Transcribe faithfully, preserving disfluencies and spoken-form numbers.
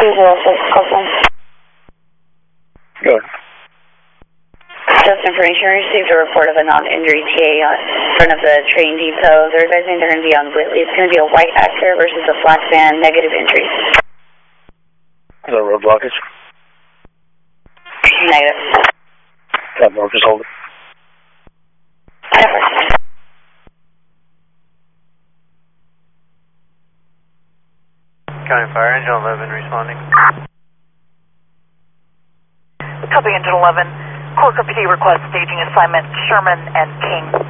two zero six, Copeland. Good. Just information, we received a report of a non-injury T A on front of the train depot. They're advising they're going to be on Whitley. It's going to be a white Acura versus a black van, negative injuries. Is there road blockage? Negative. Got markers, hold it. County Fire Engine eleven responding. Copy Engine eleven. Corker P D request staging assignment Sherman and King.